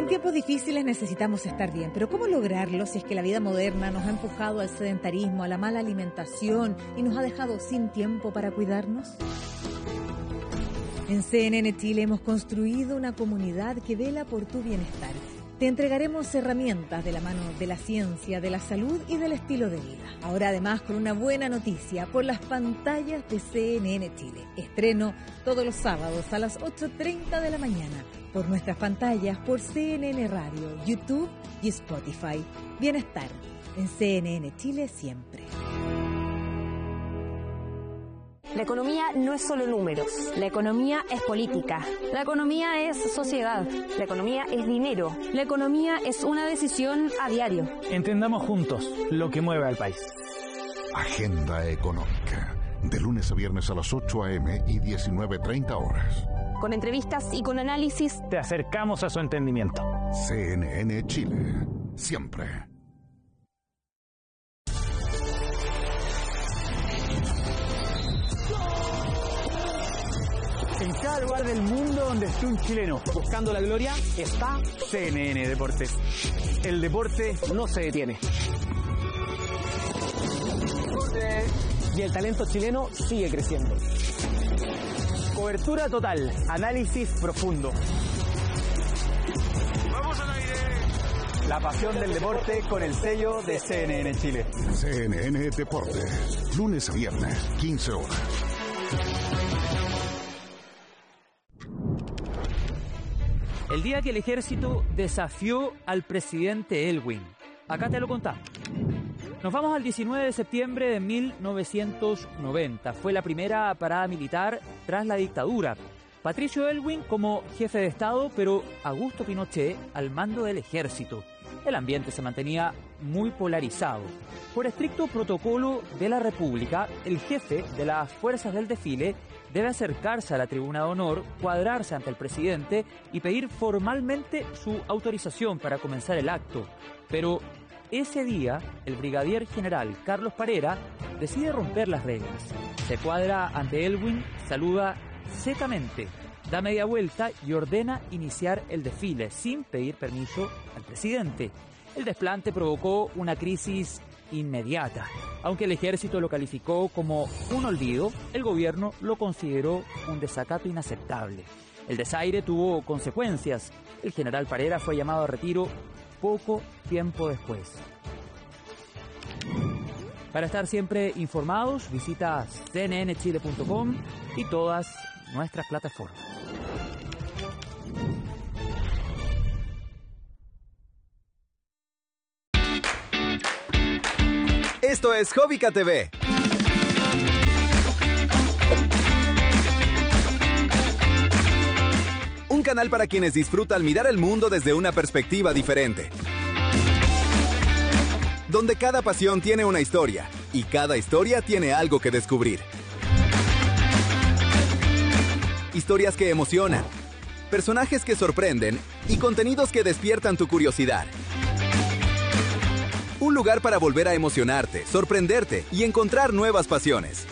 En tiempos difíciles necesitamos estar bien, pero ¿cómo lograrlo si es que la vida moderna nos ha empujado al sedentarismo, a la mala alimentación y nos ha dejado sin tiempo para cuidarnos? En CNN Chile hemos construido una comunidad que vela por tu bienestar. Te entregaremos herramientas de la mano de la ciencia, de la salud y del estilo de vida. Ahora además con una buena noticia por las pantallas de CNN Chile. Estreno todos los sábados a las 8:30 de la mañana por nuestras pantallas, por CNN Radio, YouTube y Spotify. Bienestar en CNN Chile siempre. La economía no es solo números. La economía es política. La economía es sociedad. La economía es dinero. La economía es una decisión a diario. Entendamos juntos lo que mueve al país. Agenda Económica. De lunes a viernes a las 8 a.m. y 19:30 horas. Con entrevistas y con análisis. Te acercamos a su entendimiento. CNN Chile. Siempre. En cada lugar del mundo donde esté un chileno buscando la gloria, está CNN Deportes. El deporte no se detiene. Y el talento chileno sigue creciendo. Cobertura total, análisis profundo. ¡Vamos al aire! La pasión del deporte con el sello de CNN Chile. CNN Deportes. Lunes a viernes, 15 horas. El día que el ejército desafió al presidente Elwin. Acá te lo contamos. Nos vamos al 19 de septiembre de 1990. Fue la primera parada militar tras la dictadura. Patricio Elwin como jefe de Estado, pero Augusto Pinochet al mando del ejército. El ambiente se mantenía muy polarizado. Por estricto protocolo de la República, el jefe de las fuerzas del desfile debe acercarse a la tribuna de honor, cuadrarse ante el presidente y pedir formalmente su autorización para comenzar el acto. Pero ese día, el brigadier general Carlos Parera decide romper las reglas. Se cuadra ante Elwin, saluda secamente, da media vuelta y ordena iniciar el desfile sin pedir permiso al presidente. El desplante provocó una crisis inmediata. Aunque el ejército lo calificó como un olvido, el gobierno lo consideró un desacato inaceptable. El desaire tuvo consecuencias. El general Parera fue llamado a retiro poco tiempo después. Para estar siempre informados, visita cnnchile.com y todas nuestras plataformas. Esto es Hobbica TV. Un canal para quienes disfrutan mirar el mundo desde una perspectiva diferente. Donde cada pasión tiene una historia y cada historia tiene algo que descubrir. Historias que emocionan, personajes que sorprenden y contenidos que despiertan tu curiosidad. Un lugar para volver a emocionarte, sorprenderte y encontrar nuevas pasiones.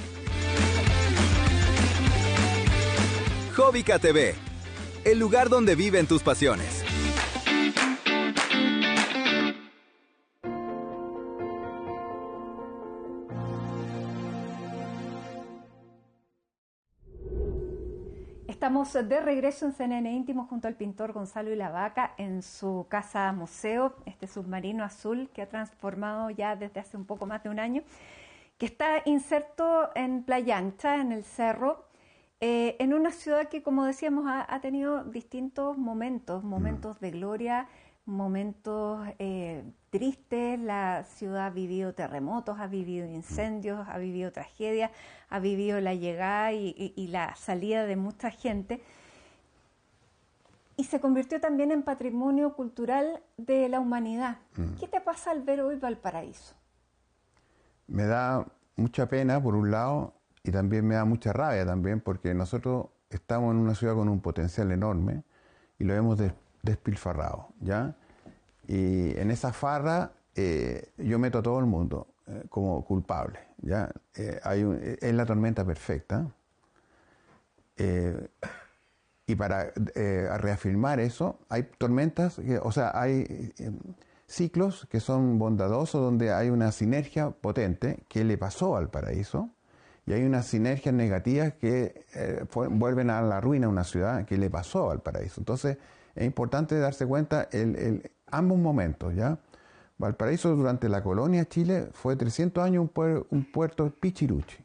Hobbica TV, el lugar donde viven tus pasiones. Estamos de regreso en CNN Íntimo junto al pintor Gonzalo Ilavaca en su casa museo, este submarino azul que ha transformado ya desde hace un poco más de un año, que está inserto en Playa Ancha, en el cerro, en una ciudad que, como decíamos, ha tenido distintos momentos de gloria, momentos tristes. La ciudad ha vivido terremotos, ha vivido incendios, ha vivido tragedias, ha vivido la llegada y la salida de mucha gente, y se convirtió también en patrimonio cultural de la humanidad. ¿Qué te pasa al ver hoy Valparaíso? Me da mucha pena por un lado y también me da mucha rabia también, porque nosotros estamos en una ciudad con un potencial enorme y lo hemos despilfarrado, ¿ya? Y en esa farra yo meto a todo el mundo como culpable, ¿ya? Es la tormenta perfecta. Y para reafirmar eso, hay tormentas, hay ciclos que son bondadosos, donde hay una sinergia potente que le pasó a Valparaíso, y hay unas sinergias negativas que vuelven a la ruina a una ciudad que le pasó a Valparaíso. Entonces, es importante darse cuenta ambos momentos, ¿ya? Valparaíso durante la colonia de Chile fue 300 años un puerto pichiruchi.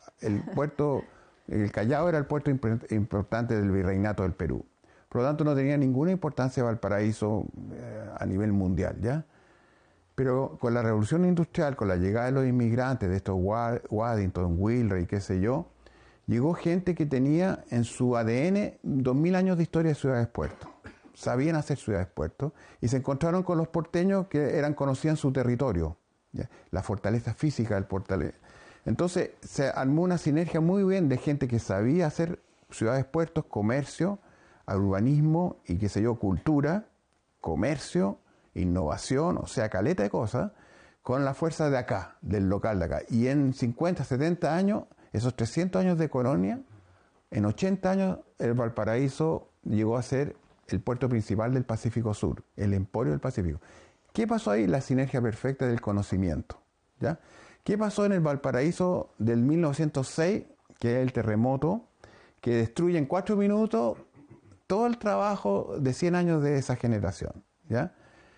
El Callao era el puerto importante del virreinato del Perú. Por lo tanto, no tenía ninguna importancia Valparaíso a nivel mundial, ¿ya? Pero con la revolución industrial, con la llegada de los inmigrantes, de estos Waddington, Wheelwright, qué sé yo, llegó gente que tenía en su ADN 2000 años de historia de ciudades-puertos. Sabían hacer ciudades-puertos y se encontraron con los porteños que conocían su territorio, ¿ya? La fortaleza física del portal. Entonces se armó una sinergia muy bien de gente que sabía hacer ciudades-puertos, comercio, urbanismo y qué sé yo, cultura, comercio, innovación, o sea, caleta de cosas, con la fuerza de acá, del local de acá. Y en 50, 70 años, esos 300 años de colonia, en 80 años el Valparaíso llegó a ser el puerto principal del Pacífico Sur, el emporio del Pacífico. ¿Qué pasó ahí? La sinergia perfecta del conocimiento, ¿ya? ¿Qué pasó en el Valparaíso del 1906, que es el terremoto, que destruye en 4 minutos todo el trabajo de 100 años de esa generación, ¿ya?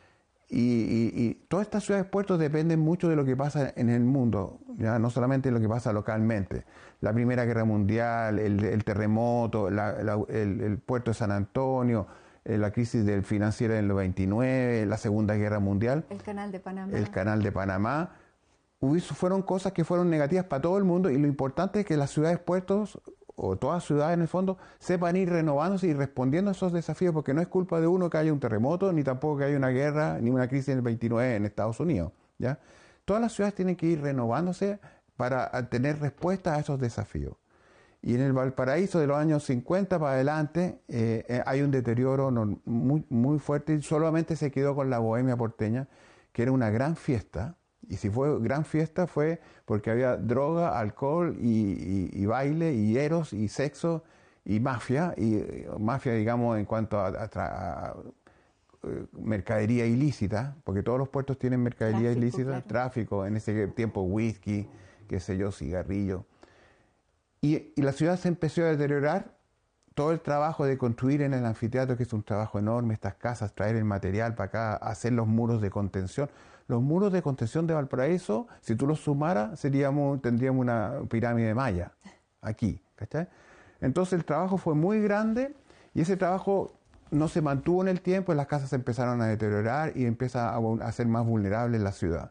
Y todas estas ciudades-puertos dependen mucho de lo que pasa en el mundo, ¿ya? No solamente de lo que pasa localmente. La Primera Guerra Mundial, el terremoto, el puerto de San Antonio, la crisis financiera del 29, la Segunda Guerra Mundial. El Canal de Panamá. El Canal de Panamá. Fueron cosas que fueron negativas para todo el mundo, y lo importante es que las ciudades-puertos, o todas ciudades en el fondo, sepan ir renovándose y respondiendo a esos desafíos, porque no es culpa de uno que haya un terremoto, ni tampoco que haya una guerra, ni una crisis en el 29 en Estados Unidos, ¿ya? Todas las ciudades tienen que ir renovándose para tener respuesta a esos desafíos. Y en el Valparaíso de los años 50 para adelante hay un deterioro muy, muy fuerte, y solamente se quedó con la bohemia porteña, que era una gran fiesta. Y si fue gran fiesta fue porque había droga, alcohol y baile y eros y sexo y mafia digamos en cuanto a mercadería ilícita, porque todos los puertos tienen mercadería ilícita, claro. Tráfico, en ese tiempo whisky, qué sé yo, cigarrillo. Y la ciudad se empezó a deteriorar. Todo el trabajo de construir en el anfiteatro, que es un trabajo enorme, estas casas, traer el material para acá, hacer los muros de contención. Los muros de contención de Valparaíso, si tú los sumaras, tendríamos una pirámide maya aquí, ¿cachai? Entonces el trabajo fue muy grande, y ese trabajo no se mantuvo en el tiempo, y las casas se empezaron a deteriorar y empieza a ser más vulnerable la ciudad.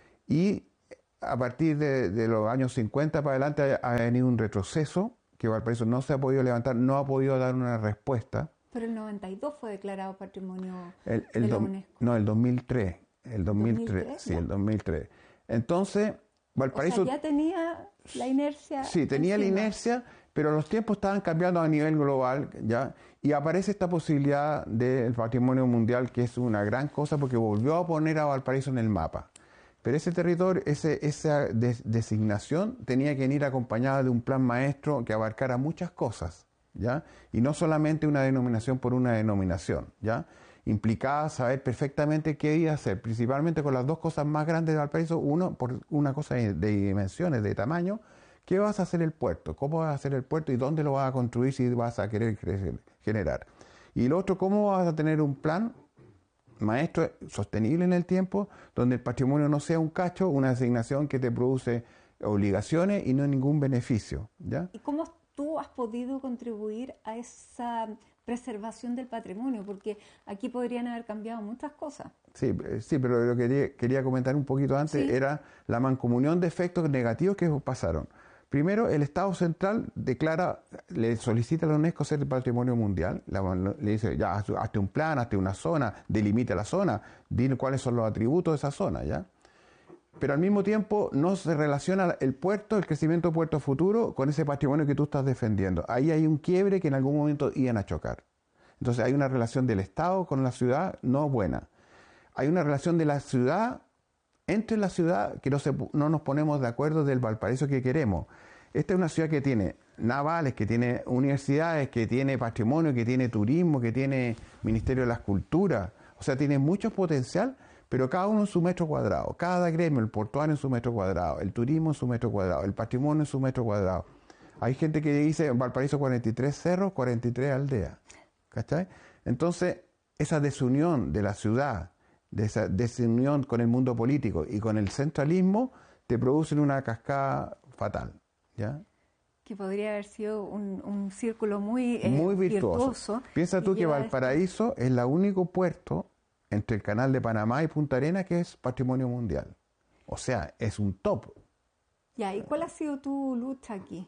Y a partir de los años 50 para adelante ha venido un retroceso, que Valparaíso no se ha podido levantar, no ha podido dar una respuesta. Pero el 92 fue declarado Patrimonio de la UNESCO. No, el 2003. El 2003, sí, el 2003. Entonces, Valparaíso... O sea, ya tenía la inercia... Sí, tenía la inercia, pero los tiempos estaban cambiando a nivel global, ¿ya? Y aparece esta posibilidad del patrimonio mundial, que es una gran cosa, porque volvió a poner a Valparaíso en el mapa. Pero ese territorio, esa designación tenía que ir acompañada de un plan maestro que abarcara muchas cosas, ¿ya? Y no solamente una denominación por una denominación, ¿ya? Implicaba saber perfectamente qué iba a hacer, principalmente con las dos cosas más grandes de Valparaíso. Uno, por una cosa de dimensiones, de tamaño, ¿qué vas a hacer el puerto? ¿Cómo vas a hacer el puerto y dónde lo vas a construir si vas a querer generar? Y lo otro, ¿cómo vas a tener un plan maestro sostenible en el tiempo, donde el patrimonio no sea un cacho, una asignación que te produce obligaciones y no ningún beneficio, ¿ya? ¿Y cómo tú has podido contribuir a esa preservación del patrimonio? Porque aquí podrían haber cambiado muchas cosas. Sí, pero lo que quería comentar un poquito antes era la mancomunión de efectos negativos que pasaron. Primero, el Estado central le solicita a la UNESCO ser patrimonio mundial, le dice, ya, hazte un plan, hazte una zona, delimita la zona, dile cuáles son los atributos de esa zona, ¿ya? Pero al mismo tiempo no se relaciona el puerto, el crecimiento de puerto futuro, con ese patrimonio que tú estás defendiendo. Ahí hay un quiebre que en algún momento iban a chocar. Entonces hay una relación del Estado con la ciudad no buena. Hay una relación de la ciudad entre la ciudad que no nos ponemos de acuerdo del Valparaíso que queremos. Esta es una ciudad que tiene navales, que tiene universidades, que tiene patrimonio, que tiene turismo, que tiene Ministerio de las Culturas. O sea, tiene mucho potencial, pero cada uno en su metro cuadrado. Cada gremio, el portuario en su metro cuadrado, el turismo en su metro cuadrado, el patrimonio en su metro cuadrado. Hay gente que dice, en Valparaíso 43 cerros, 43 aldeas. ¿Cachai? Entonces, esa desunión de la ciudad, de esa desunión con el mundo político y con el centralismo, te producen una cascada fatal, ¿ya? Que podría haber sido un círculo muy virtuoso. Piensa tú que Valparaíso es el único puerto entre el Canal de Panamá y Punta Arenas que es patrimonio mundial. O sea, es un top. Ya, ¿y cuál ha sido tu lucha aquí?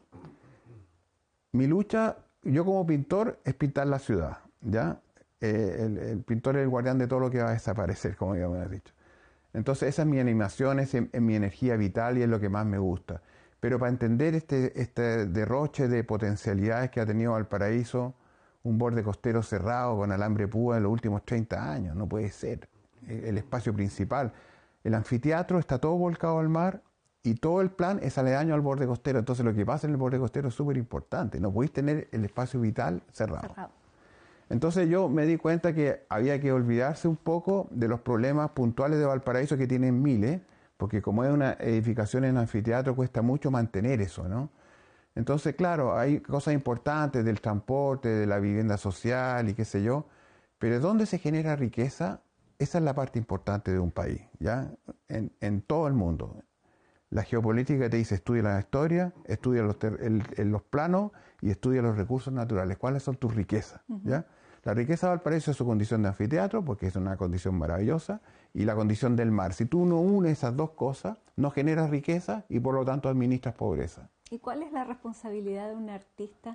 Mi lucha, yo como pintor, es pintar la ciudad, ¿ya? El pintor es el guardián de todo lo que va a desaparecer, como ya me has dicho. Entonces, esa es mi animación, es mi energía vital y es lo que más me gusta. Pero para entender este derroche de potencialidades que ha tenido Valparaíso, un borde costero cerrado con alambre púa en los últimos 30 años, no puede ser. El espacio principal. El anfiteatro está todo volcado al mar y todo el plan es aledaño al borde costero. Entonces lo que pasa en el borde costero es súper importante. No podéis tener el espacio vital cerrado. Entonces yo me di cuenta que había que olvidarse un poco de los problemas puntuales de Valparaíso que tienen miles, porque como es una edificación en anfiteatro cuesta mucho mantener eso, ¿no? Entonces, claro, hay cosas importantes del transporte, de la vivienda social y qué sé yo, pero ¿dónde se genera riqueza? Esa es la parte importante de un país, ¿ya? En todo el mundo. La geopolítica te dice, estudia la historia, estudia los planos y estudia los recursos naturales. ¿Cuáles son tus riquezas? ¿Ya? La riqueza de Valparaíso es su condición de anfiteatro, porque es una condición maravillosa, y la condición del mar. Si tú no unes esas dos cosas, no generas riqueza y por lo tanto administras pobreza. ¿Y cuál es la responsabilidad de un artista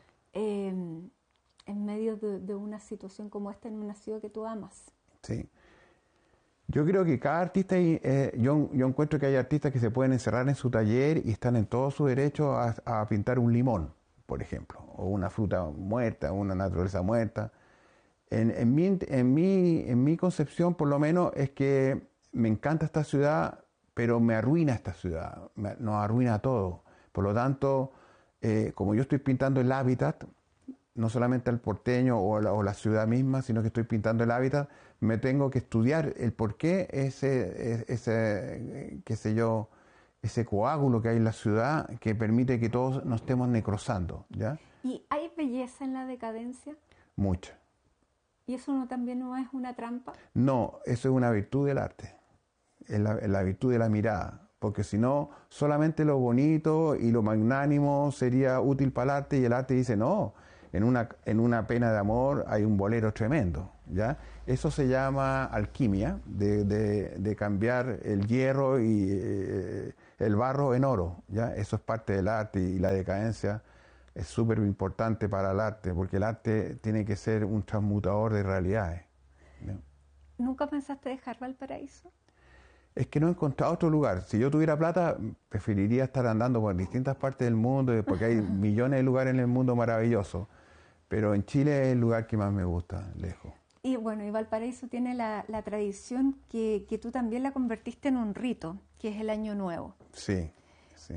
en medio de una situación como esta en una ciudad que tú amas? Sí. Yo creo que cada artista, yo encuentro que hay artistas que se pueden encerrar en su taller y están en todo su derecho a pintar un limón, por ejemplo, o una fruta muerta, una naturaleza muerta. En mi concepción, por lo menos, es que me encanta esta ciudad, pero me arruina esta ciudad, nos arruina todo. Por lo tanto, como yo estoy pintando el hábitat, no solamente el porteño o la ciudad misma, sino que estoy pintando el hábitat, me tengo que estudiar el por qué qué sé yo, ese coágulo que hay en la ciudad que permite que todos nos estemos necrosando, ¿ya? ¿Y hay belleza en la decadencia? Mucha. ¿Y eso también no es una trampa? No, eso es una virtud del arte, es la virtud de la mirada, porque si no, solamente lo bonito y lo magnánimo sería útil para el arte y el arte dice no. En una pena de amor hay un bolero tremendo, ¿ya? Eso se llama alquimia, de cambiar el hierro y el barro en oro, ¿ya? Eso es parte del arte y la decadencia es súper importante para el arte, porque el arte tiene que ser un transmutador de realidades, ¿no? ¿Nunca pensaste dejar Valparaíso? Es que no he encontrado otro lugar. Si yo tuviera plata, preferiría estar andando por distintas partes del mundo, porque hay millones de lugares en el mundo maravillosos. Pero en Chile es el lugar que más me gusta, lejos. Y bueno, y Valparaíso tiene la tradición que tú también la convertiste en un rito, que es el Año Nuevo. Sí, sí.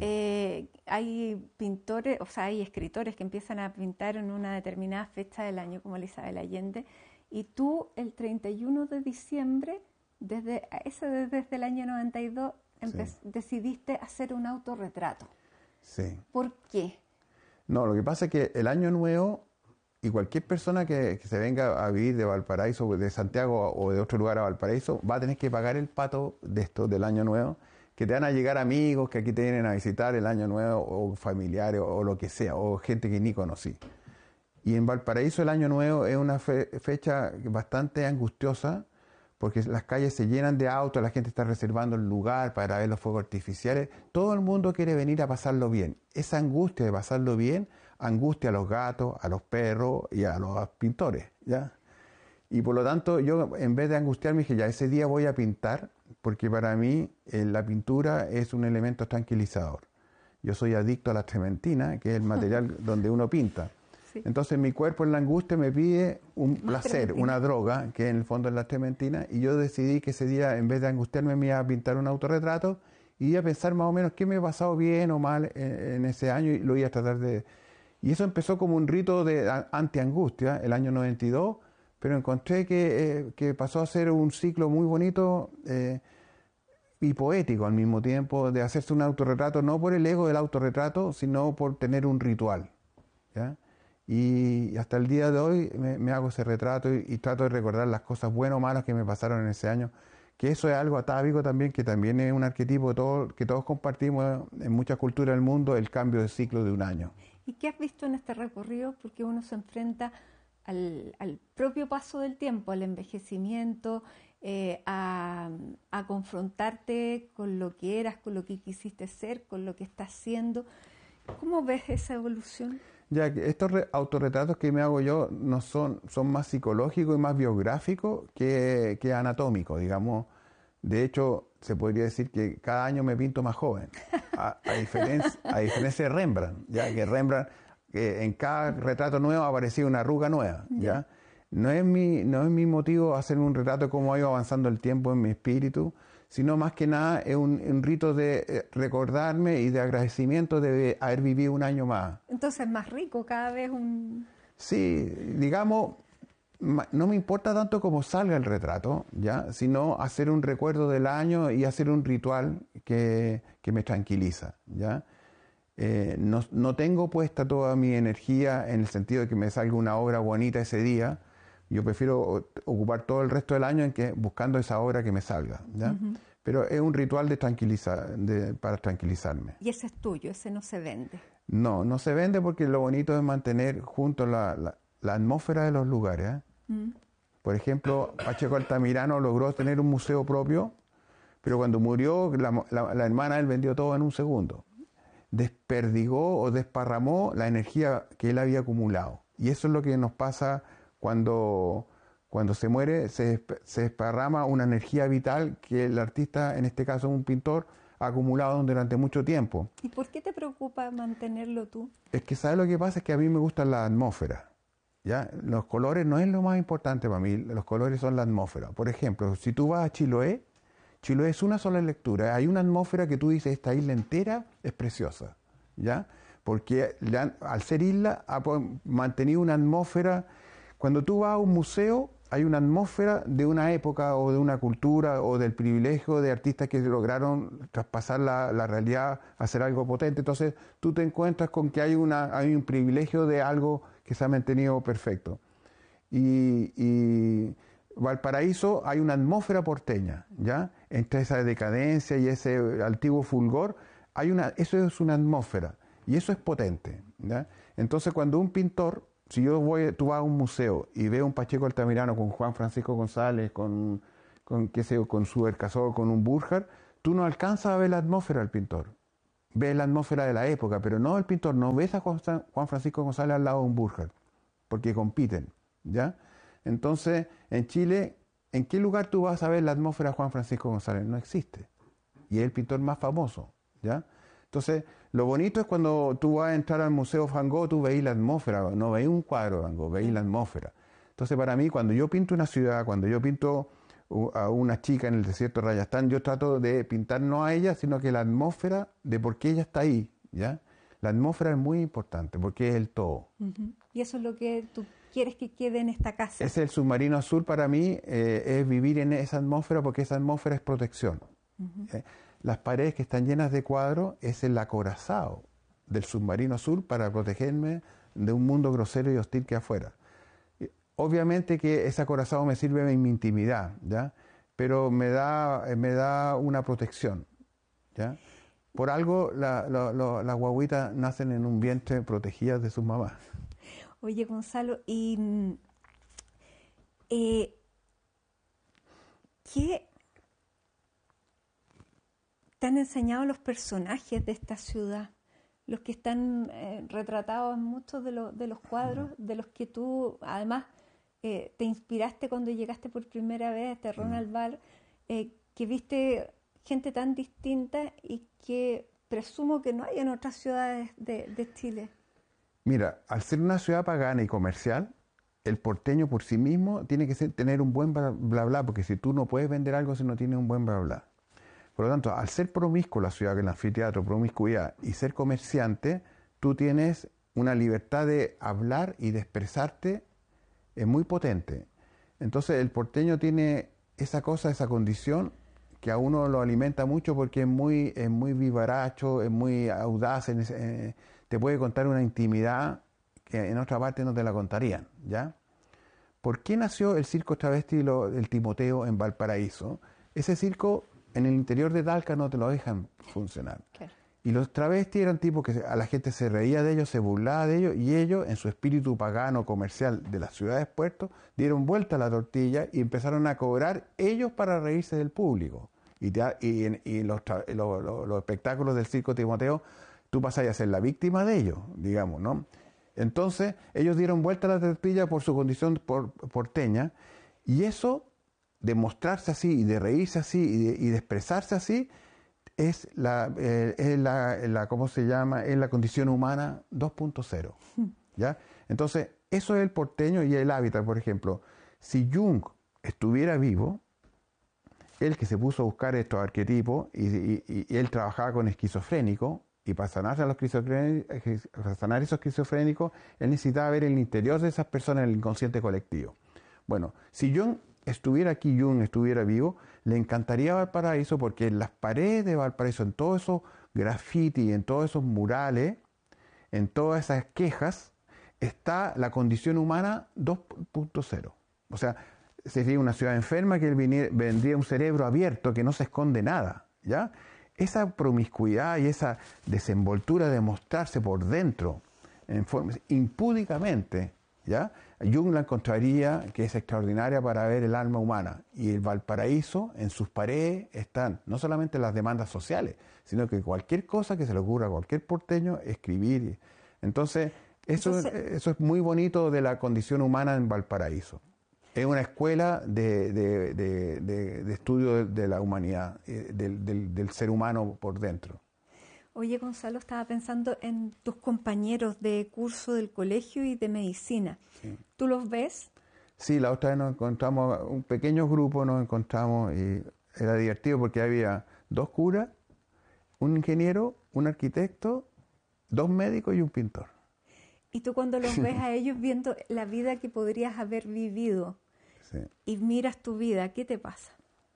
Hay pintores, o sea, hay escritores que empiezan a pintar en una determinada fecha del año, como Isabel Allende, y tú el 31 de diciembre, desde el año 92, decidiste hacer un autorretrato. Sí. ¿Por qué? No, lo que pasa es que el Año Nuevo, y cualquier persona que se venga a vivir de Valparaíso, de Santiago o de otro lugar a Valparaíso, va a tener que pagar el pato de esto, del Año Nuevo, que te van a llegar amigos que aquí te vienen a visitar el Año Nuevo, o familiares, o lo que sea, o gente que ni conocí. Y en Valparaíso el Año Nuevo es una fecha bastante angustiosa, porque las calles se llenan de autos, la gente está reservando el lugar para ver los fuegos artificiales. Todo el mundo quiere venir a pasarlo bien. Esa angustia de pasarlo bien angustia a los gatos, a los perros y a los pintores, ¿ya? Y por lo tanto, yo en vez de angustiarme dije, ya, ese día voy a pintar, porque para mí la pintura es un elemento tranquilizador. Yo soy adicto a la trementina, que es el material donde uno pinta. Sí. Entonces mi cuerpo en la angustia me pide un placer, una droga, que en el fondo es la trementina, y yo decidí que ese día, en vez de angustiarme, me iba a pintar un autorretrato y iba a pensar más o menos qué me ha pasado bien o mal en ese año, y lo iba a tratar de Y eso empezó como un rito de anti-angustia, el año 92, pero encontré que pasó a ser un ciclo muy bonito y poético al mismo tiempo, de hacerse un autorretrato, no por el ego del autorretrato, sino por tener un ritual, ¿ya? Y hasta el día de hoy me hago ese retrato y trato de recordar las cosas buenas o malas que me pasaron en ese año, que eso es algo atávico también, que también es un arquetipo que todos compartimos en muchas culturas del mundo, el cambio de ciclo de un año. ¿Y qué has visto en este recorrido? Porque uno se enfrenta al propio paso del tiempo, al envejecimiento, a confrontarte con lo que eras, con lo que quisiste ser, con lo que estás siendo. ¿Cómo ves esa evolución? Ya que estos autorretratos que me hago yo no son más psicológicos y más biográficos que anatómicos, digamos. De hecho, se podría decir que cada año me pinto más joven, a diferencia de Rembrandt, ya que Rembrandt en cada retrato nuevo aparecía una arruga nueva, ¿ya? No es mi motivo hacer un retrato como ha ido avanzando el tiempo en mi espíritu, sino más que nada es un rito de recordarme y de agradecimiento de haber vivido un año más. Entonces más rico cada vez un... Sí, digamos, no me importa tanto cómo salga el retrato, ¿ya? Sino hacer un recuerdo del año y hacer un ritual que me tranquiliza, ¿ya? No tengo puesta toda mi energía en el sentido de que me salga una obra bonita ese día. Yo prefiero ocupar todo el resto del año buscando esa obra que me salga, ¿ya? Pero es un ritual para tranquilizarme. Y ese es tuyo, ese no se vende. No se vende porque lo bonito es mantener junto la atmósfera de los lugares, ¿eh? Por ejemplo, Pacheco Altamirano logró tener un museo propio, pero cuando murió, la hermana él vendió todo en un segundo. Desperdigó o desparramó la energía que él había acumulado. Y eso es lo que nos pasa cuando se muere, se desparrama una energía vital que el artista, en este caso un pintor, ha acumulado durante mucho tiempo. ¿Y por qué te preocupa mantenerlo tú? Es que, ¿sabes lo que pasa? Es que a mí me gusta la atmósfera, ¿ya? Los colores no es lo más importante para mí, los colores son la atmósfera. Por ejemplo, si tú vas a Chiloé es una sola lectura. Hay una atmósfera que tú dices, esta isla entera es preciosa, ¿ya? Porque al ser isla ha mantenido una atmósfera. Cuando tú vas a un museo, hay una atmósfera de una época o de una cultura o del privilegio de artistas que lograron traspasar la realidad, hacer algo potente. Entonces tú te encuentras con que hay un privilegio de algo que se ha mantenido perfecto. Y Valparaíso hay una atmósfera porteña, ¿ya? Entre esa decadencia y ese antiguo fulgor, eso es una atmósfera y eso es potente, ¿ya? Entonces cuando un pintor, si tú vas a un museo y ves un Pacheco Altamirano con Juan Francisco González, con su Ercazor, con un Burjar, tú no alcanzas a ver la atmósfera del pintor. Ves la atmósfera de la época, pero no el pintor, no ves a Juan Francisco González al lado de un Burjar, porque compiten, ¿ya? Entonces, en Chile, ¿en qué lugar tú vas a ver la atmósfera de Juan Francisco González? No existe. Y es el pintor más famoso, ¿ya? Entonces, lo bonito es cuando tú vas a entrar al Museo Van Gogh, tú veis la atmósfera, no veis un cuadro de Van Gogh, veis la atmósfera. Entonces, para mí, cuando yo pinto una ciudad, cuando yo pinto a una chica en el desierto de Rayastán, yo trato de pintar no a ella, sino que la atmósfera de por qué ella está ahí, ¿ya? La atmósfera es muy importante, porque es el todo. Y eso es lo que tú quieres que quede en esta casa. Es el submarino azul para mí, es vivir en esa atmósfera, porque esa atmósfera es protección. Las paredes que están llenas de cuadros es el acorazado del submarino azul para protegerme de un mundo grosero y hostil que afuera. Obviamente que ese acorazado me sirve en mi intimidad, ¿ya? Pero me da una protección, ¿ya? Por algo las guaguitas nacen en un vientre protegidas de sus mamás. Oye, Gonzalo, ¿y qué te han enseñado los personajes de esta ciudad? Los que están retratados en muchos de los cuadros, de los que tú, además, te inspiraste cuando llegaste por primera vez a Ronald Bar, que viste gente tan distinta y que presumo que no hay en otras ciudades de Chile. Mira, al ser una ciudad pagana y comercial, el porteño por sí mismo tiene que tener un buen bla bla, porque si tú no puedes vender algo si no tienes un buen bla bla. Por lo tanto, al ser promiscuo la ciudad, que el anfiteatro, promiscuidad, y ser comerciante, tú tienes una libertad de hablar y de expresarte muy potente. Entonces el porteño tiene esa cosa, esa condición que a uno lo alimenta mucho porque es muy vivaracho, es muy audaz, te puede contar una intimidad que en otra parte no te la contarían, ¿ya? ¿Por qué nació el circo travesti del Timoteo en Valparaíso? Ese circo en el interior de Talca no te lo dejan funcionar. Claro. Y los travestis eran tipos que a la gente se reía de ellos, se burlaba de ellos, y ellos, en su espíritu pagano comercial de las ciudades puertos, dieron vuelta a la tortilla y empezaron a cobrar ellos para reírse del público. Y los espectáculos del circo Timoteo, tú pasas a ser la víctima de ellos, digamos, ¿no? Entonces, ellos dieron vuelta a la tortilla por su condición porteña, y eso, de mostrarse así, y de reírse así, y de expresarse así, es ¿cómo se llama? Es la condición humana 2.0, ¿ya? Entonces, eso es el porteño y el hábitat, por ejemplo. Si Jung estuviera vivo, él que se puso a buscar estos arquetipos, y él trabajaba con esquizofrénicos, y para sanar esos esquizofrénicos, él necesitaba ver el interior de esas personas en el inconsciente colectivo. Bueno, si Jung estuviera aquí, Jung estuviera vivo, le encantaría Valparaíso, porque en las paredes de Valparaíso, en todos esos grafitis, en todos esos murales, en todas esas quejas, está la condición humana 2.0. O sea, sería una ciudad enferma que vendría un cerebro abierto que no se esconde nada, ¿ya? Esa promiscuidad y esa desenvoltura de mostrarse por dentro, impúdicamente, ¿ya? Jung la encontraría que es extraordinaria para ver el alma humana. Y el Valparaíso, en sus paredes, están no solamente las demandas sociales, sino que cualquier cosa que se le ocurra a cualquier porteño, escribir. Entonces, eso es muy bonito de la condición humana en Valparaíso. Es una escuela de estudio de la humanidad, del ser humano por dentro. Oye, Gonzalo, estaba pensando en tus compañeros de curso del colegio y de medicina. Sí. ¿Tú los ves? Sí, la otra vez nos encontramos, un pequeño grupo nos encontramos, y era divertido porque había 2 curas, un ingeniero, un arquitecto, 2 médicos y un pintor. Y tú cuando los ves a ellos viendo la vida que podrías haber vivido, sí, y miras tu vida, ¿qué te pasa?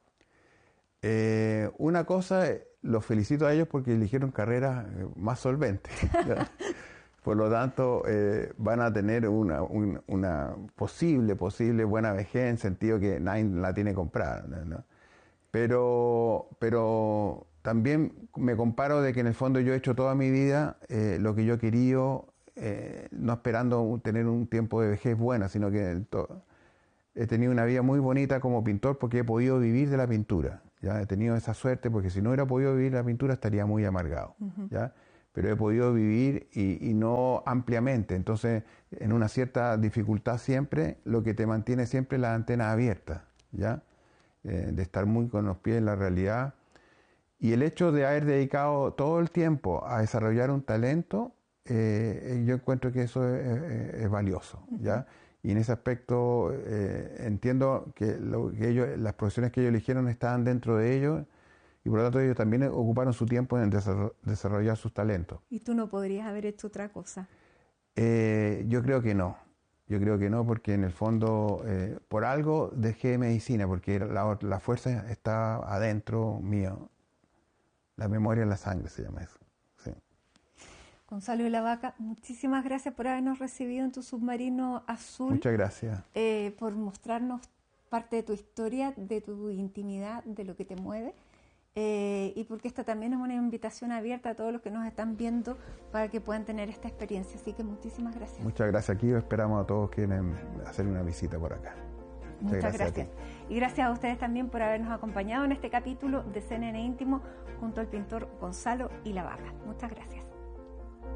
Una cosa, los felicito a ellos porque eligieron carreras más solventes. Por lo tanto, van a tener una posible buena vejez, en sentido que nadie la tiene comprada, ¿no? Pero también me comparo de que en el fondo yo he hecho toda mi vida lo que yo he querido, no esperando tener un tiempo de vejez buena, sino que he tenido una vida muy bonita como pintor porque he podido vivir de la pintura. Ya he tenido esa suerte, porque si no hubiera podido vivir la pintura estaría muy amargado, ¿ya? Pero he podido vivir y no ampliamente. Entonces, en una cierta dificultad siempre, lo que te mantiene siempre la antena abierta, ¿ya? De estar muy con los pies en la realidad. Y el hecho de haber dedicado todo el tiempo a desarrollar un talento, yo encuentro que eso es valioso, ¿ya? Y en ese aspecto entiendo que las profesiones que ellos eligieron estaban dentro de ellos, y por lo tanto ellos también ocuparon su tiempo en desarrollar sus talentos. ¿Y tú no podrías haber hecho otra cosa? Yo creo que no. Yo creo que no, porque en el fondo, por algo dejé medicina, porque la fuerza está adentro mío. La memoria en la sangre se llama eso. Sí. Gonzalo de la Vaca, muchísimas gracias por habernos recibido en tu submarino azul. Muchas gracias. Por mostrarnos parte de tu historia, de tu intimidad, de lo que te mueve. Y porque esta también es una invitación abierta a todos los que nos están viendo para que puedan tener esta experiencia. Así que muchísimas gracias. Muchas gracias. Aquí esperamos a todos que quieren hacer una visita por acá. Muchas gracias. Y gracias a ustedes también por habernos acompañado en este capítulo de CNN Íntimo junto al pintor Gonzalo y la Vaca. Muchas gracias.